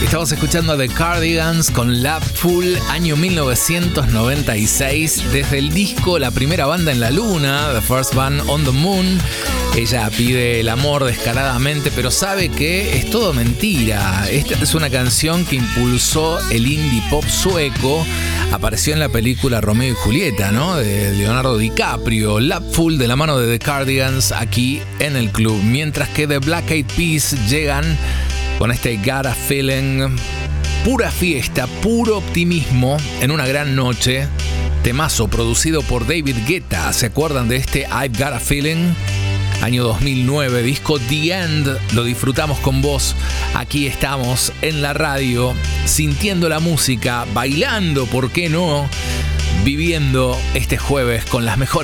Estamos escuchando a The Cardigans con Loveful, año 1996, desde el disco La Primera Banda en la Luna, The First Band on the Moon. Ella pide el amor descaradamente, pero sabe que es todo mentira. Esta es una canción que impulsó el indie pop sueco. Apareció en la película Romeo y Julieta, ¿no?, de Leonardo DiCaprio. Loveful, de la mano de The Cardigans, aquí en el club. Mientras que The Black Eyed Peas llegan con este Got a Feeling. Pura fiesta, puro optimismo en una gran noche. Temazo producido por David Guetta. ¿Se acuerdan de este I've Got a Feeling? Año 2009, disco The End. Lo disfrutamos con vos. Aquí estamos en la radio, sintiendo la música, bailando, ¿por qué no? Viviendo este jueves con las mejores